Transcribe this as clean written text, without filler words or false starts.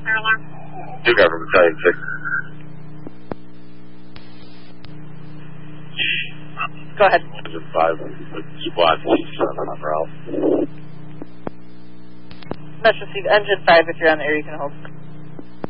2 Government Battalion 6. Go ahead. Engine 5 with squad C7 on route. Let's receive engine 5 if you're on the air, you can hold.